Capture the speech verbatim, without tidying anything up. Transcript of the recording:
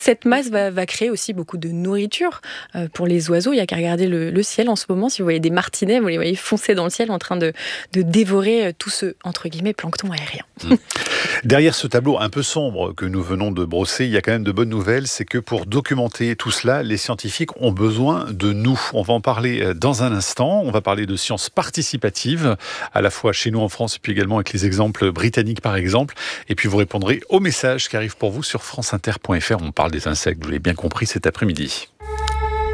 Cette masse va, va créer aussi beaucoup de nourriture euh, pour les oiseaux. Il n'y a qu'à regarder le, le ciel en ce moment. Si vous voyez des martinets, vous les voyez foncer dans le ciel en train de, de dévorer euh, tout ce, entre guillemets, plancton aérien. Mmh. Derrière ce tableau un peu sombre que nous venons de brosser, il y a quand même de bonnes nouvelles. C'est que pour documenter tout cela, les scientifiques ont besoin de nous. On va en parler dans un instant. On va parler de sciences participatives, à la fois chez nous en France et puis également avec les exemples britanniques par exemple. Et puis vous répondrez aux messages qui arrivent pour vous sur franceinter point f r. On parle des insectes, vous l'avez bien compris, cet après-midi.